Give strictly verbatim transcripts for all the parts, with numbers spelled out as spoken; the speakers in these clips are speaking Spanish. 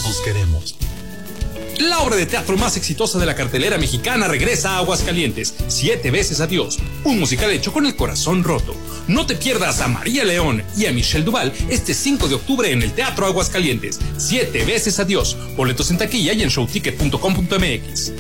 todos queremos. La obra de teatro más exitosa de la cartelera mexicana regresa a Aguascalientes, Siete veces adiós, un musical hecho con el corazón roto. No te pierdas a María León y a Michelle Duval este cinco de octubre en el Teatro Aguascalientes, Siete veces adiós. Boletos en taquilla y en showticket punto com punto m x.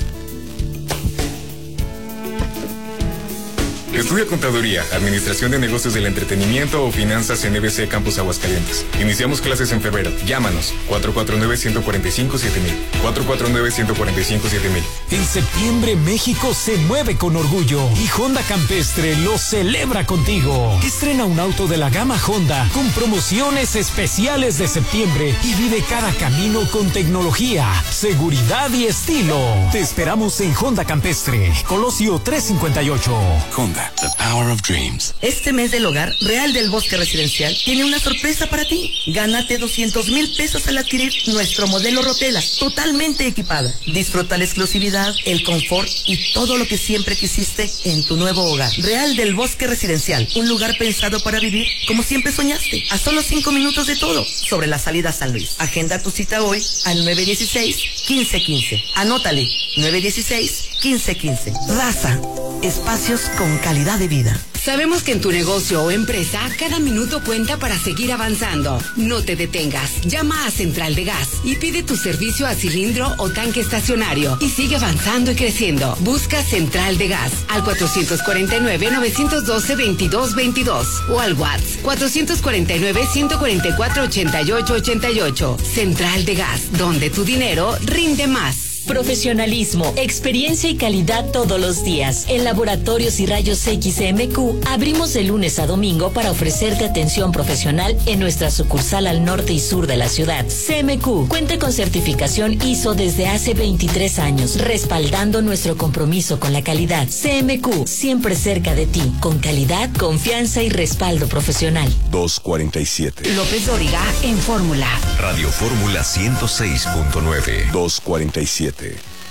Estudia Contaduría, Administración de Negocios del Entretenimiento o Finanzas en E B C Campus Aguascalientes. Iniciamos clases en febrero. Llámanos cuatro cuatro nueve, uno cuatro cinco, siete mil. cuatro cuatro nueve, uno cuatro cinco, siete mil. En septiembre México se mueve con orgullo y Honda Campestre lo celebra contigo. Estrena un auto de la gama Honda con promociones especiales de septiembre y vive cada camino con tecnología, seguridad y estilo. Te esperamos en Honda Campestre, Colosio trescientos cincuenta y ocho. Honda. The power of dreams. Este mes del hogar, Real del Bosque Residencial tiene una sorpresa para ti. Gánate doscientos mil pesos al adquirir nuestro modelo Rotela, totalmente equipada. Disfruta la exclusividad, el confort y todo lo que siempre quisiste en tu nuevo hogar. Real del Bosque Residencial, un lugar pensado para vivir como siempre soñaste. A solo cinco minutos de todo, sobre la salida a San Luis. Agenda tu cita hoy al nueve dieciséis, quince quince. Anótale, nueve dieciséis, quince quince. Raza, espacios con calidad de vida. Sabemos que en tu negocio o empresa cada minuto cuenta para seguir avanzando. No te detengas. Llama a Central de Gas y pide tu servicio a cilindro o tanque estacionario y sigue avanzando y creciendo. Busca Central de Gas al cuatro cuatro nueve, nueve uno dos, dos dos dos dos o al WhatsApp cuatro cuatro nueve, uno cuatro cuatro, ocho ocho ocho ocho. Central de Gas, donde tu dinero rinde más. Profesionalismo, experiencia y calidad todos los días. En Laboratorios y Rayos X C M Q abrimos de lunes a domingo para ofrecerte atención profesional en nuestra sucursal al norte y sur de la ciudad. C M Q cuenta con certificación I S O desde hace veintitrés años, respaldando nuestro compromiso con la calidad. C M Q, siempre cerca de ti, con calidad, confianza y respaldo profesional. dos cuarenta y siete. López Dóriga en Fórmula. Radio Fórmula ciento seis punto nueve. dos cuarenta y siete.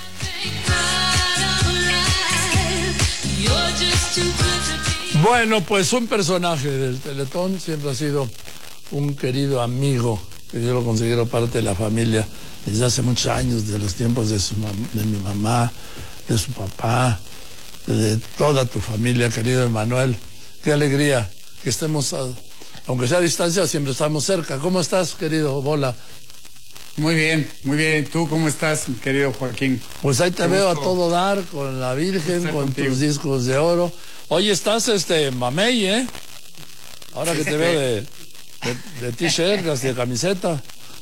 Bueno, pues un personaje del Teletón siempre ha sido un querido amigo, que yo lo considero parte de la familia desde hace muchos años, de los tiempos de, su, de mi mamá, de su papá, de toda tu familia, querido Emanuel. Qué alegría que estemos, a, aunque sea a distancia, siempre estamos cerca. ¿Cómo estás, querido Bola? Muy bien, muy bien. ¿Tú cómo estás, querido Joaquín? Pues ahí te Qué veo gusto. a todo dar, con la Virgen, con contigo. tus discos de oro. Hoy estás, este, mamey, ¿eh? Ahora que te veo de, de, de t-shirt, de camiseta.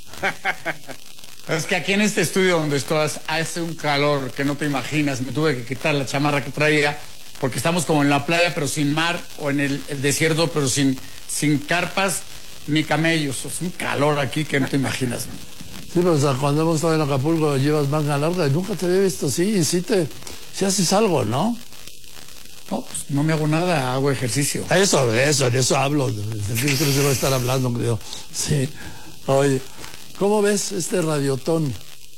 Es que aquí en este estudio donde estás hace un calor que no te imaginas. Me tuve que quitar la chamarra que traía porque estamos como en la playa pero sin mar, o en el, el desierto pero sin, sin carpas ni camellos. Es un calor aquí que no te imaginas. Sí, pero o sea, cuando hemos estado en Acapulco llevas manga larga y nunca te había visto así. Y sí, te, sí haces algo, ¿no? No, pues no me hago nada, hago ejercicio. Eso, de eso, de eso hablo. De qué se va a estar hablando, creo. Sí. Oye, ¿cómo ves este radiotón?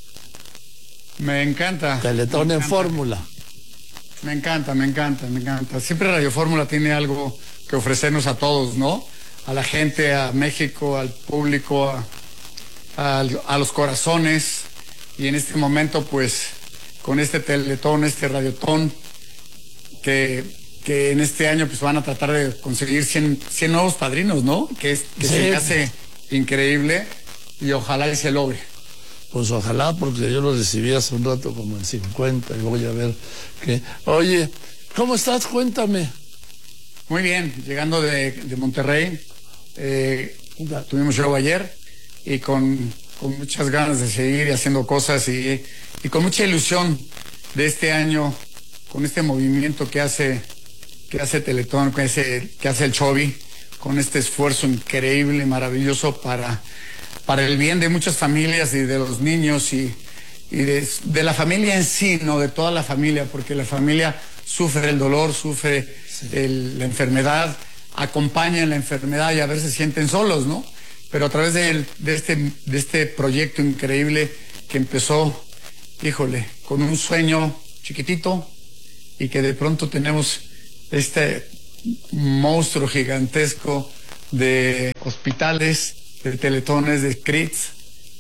Me encanta. Teletón me en encanta. Fórmula. Me encanta, me encanta, me encanta. Siempre Radio Fórmula tiene algo que ofrecernos a todos, ¿no? A la gente, a México, al público, a, a, a los corazones. Y en este momento, pues, con este Teletón, este radiotón, que, que en este año pues van a tratar de conseguir cien, cien nuevos padrinos, ¿no? Que, es, que Sí. se me hace increíble y ojalá y se logre. Pues ojalá, porque yo lo recibí hace un rato como en cincuenta y voy a ver qué. Oye, ¿cómo estás? Cuéntame. Muy bien, llegando de, de Monterrey, eh, tuvimos show ayer y con, con muchas ganas de seguir haciendo cosas y, y con mucha ilusión de este año, con este movimiento que hace, que hace Teletón, que hace, que hace el Chovi, con este esfuerzo increíble, maravilloso para, para el bien de muchas familias y de los niños y, y de, de la familia en sí, no de toda la familia, porque la familia sufre el dolor, sufre sí. el, la enfermedad, acompaña en la enfermedad y a veces se sienten solos, ¿no? Pero a través de, de, este, de este proyecto increíble que empezó, híjole, con un sueño chiquitito y que de pronto tenemos este monstruo gigantesco de hospitales, de teletones, de C R I Ts,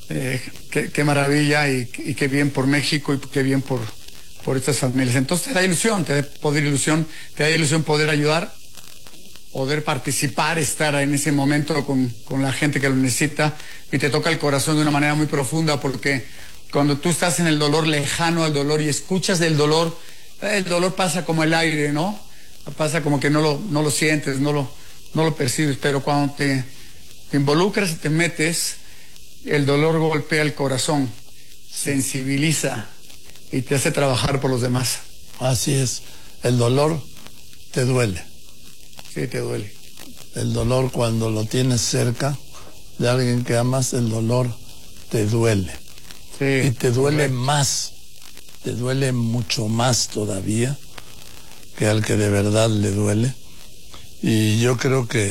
eh, qué, qué maravilla y, y qué bien por México y qué bien por, por estas familias. Entonces te da ilusión, te da poder ilusión, te da ilusión poder ayudar, poder participar, estar en ese momento con, con la gente que lo necesita, y te toca el corazón de una manera muy profunda, porque cuando tú estás en el dolor, lejano al dolor, y escuchas del dolor, el dolor pasa como el aire, ¿no? Pasa como que no lo, no lo sientes, no lo, no lo percibes, pero cuando te, te involucras y te metes, el dolor golpea el corazón, sensibiliza y te hace trabajar por los demás. Así es, el dolor te duele. Sí, te duele. El dolor, cuando lo tienes cerca de alguien que amas, el dolor te duele. Sí, y te duele correcto. más, te duele mucho más todavía que al que de verdad le duele. Y yo creo que,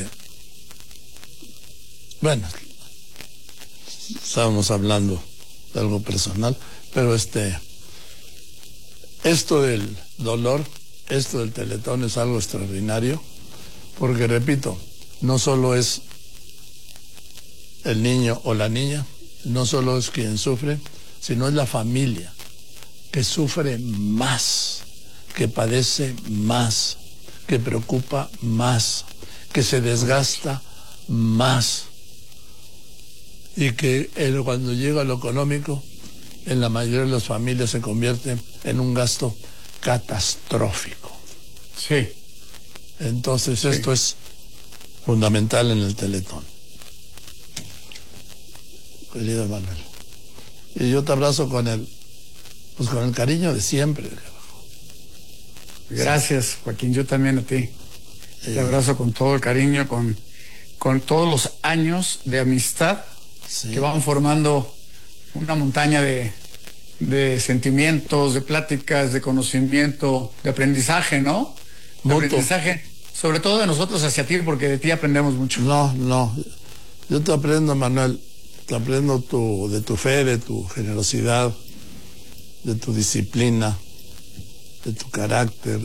bueno, estábamos hablando de algo personal, pero este, esto del dolor, esto del Teletón es algo extraordinario, porque repito, no solo es el niño o la niña, no solo es quien sufre, sino es la familia que sufre más, que padece más, que preocupa más, que se desgasta más, y que él, cuando llega a lo económico, en la mayoría de las familias se convierte en un gasto catastrófico. Sí. Entonces Sí. esto es fundamental en el Teletón. Querido Manuel. Y yo te abrazo con el, pues con el cariño de siempre. Gracias, Joaquín, yo también a ti. Te abrazo con todo el cariño, con, con todos los años de amistad, sí, que van formando una montaña de, de sentimientos, de pláticas, de conocimiento, de aprendizaje, ¿no? De Mutuo. aprendizaje, sobre todo de nosotros hacia ti, porque de ti aprendemos mucho. No, no. Yo te aprendo, Manuel. Te aprendo tu, de tu fe, de tu generosidad, de tu disciplina, de tu carácter,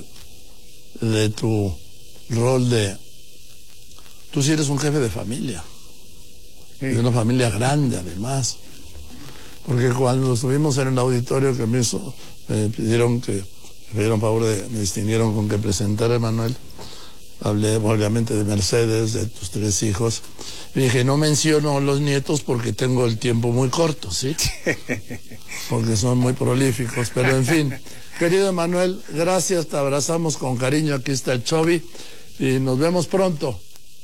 de tu rol de... Tú sí eres un jefe de familia, Sí. de una familia grande además, porque cuando estuvimos en el auditorio que me hizo, me pidieron que, me pidieron favor de, me distinguieron con que presentara a Manuel, hablé obviamente de Mercedes, de tus tres hijos, y dije, no menciono a los nietos porque tengo el tiempo muy corto, ¿sí? Porque son muy prolíficos, pero en fin. Querido Manuel, gracias, te abrazamos con cariño, aquí está el Chovi, y nos vemos pronto.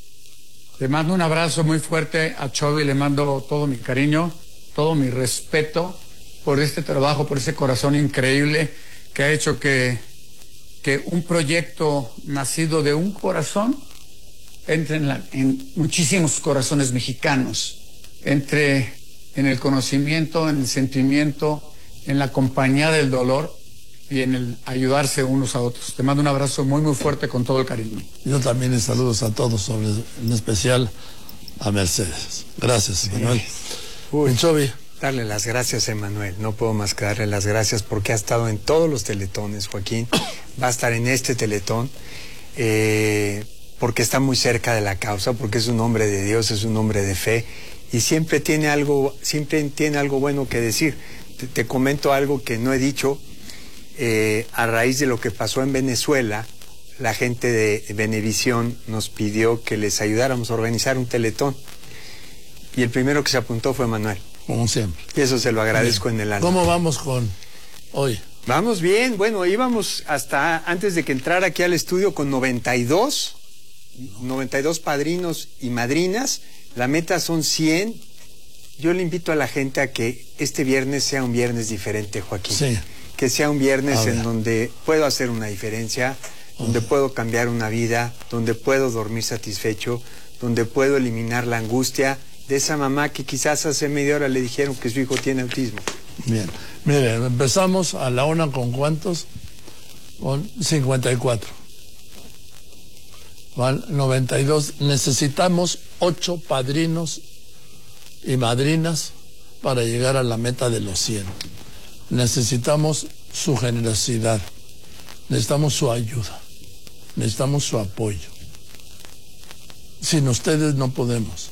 Le mando un abrazo muy fuerte a Chovi, le mando todo mi cariño, todo mi respeto por este trabajo, por ese corazón increíble que ha hecho que, que un proyecto nacido de un corazón entre en, la, en muchísimos corazones mexicanos, entre en el conocimiento, en el sentimiento, en la compañía del dolor y en el ayudarse unos a otros. Te mando un abrazo muy muy fuerte con todo el cariño. Yo también les saludos a todos, sobre, en especial a Mercedes. Gracias, sí. Manuel. Uy, Chovi. Darle las gracias a Emanuel, no puedo más que darle las gracias porque ha estado en todos los teletones, Joaquín, va a estar en este teletón, eh, porque está muy cerca de la causa, porque es un hombre de Dios, es un hombre de fe, y siempre tiene algo, siempre tiene algo bueno que decir. Te, te comento algo que no he dicho, eh, a raíz de lo que pasó en Venezuela, la gente de Venevisión nos pidió que les ayudáramos a organizar un teletón, y el primero que se apuntó fue Manuel. Como siempre. Y eso se lo agradezco bien. En el alma. ¿Cómo vamos con hoy? Vamos bien, bueno, íbamos hasta antes de que entrara aquí al estudio con noventa y dos, noventa y dos padrinos y madrinas. La meta son cien. Yo le invito a la gente a que este viernes sea un viernes diferente, Joaquín. Sí. Que sea un viernes en donde puedo hacer una diferencia, donde Uh-huh. puedo cambiar una vida, donde puedo dormir satisfecho, donde puedo eliminar la angustia de esa mamá que quizás hace media hora le dijeron que su hijo tiene autismo. Bien. Mire, empezamos a la una con ¿cuántos? Con cincuenta y cuatro. Van noventa y dos. Necesitamos ocho padrinos y madrinas para llegar a la meta de los cien. Necesitamos su generosidad. Necesitamos su ayuda. Necesitamos su apoyo. Sin ustedes no podemos.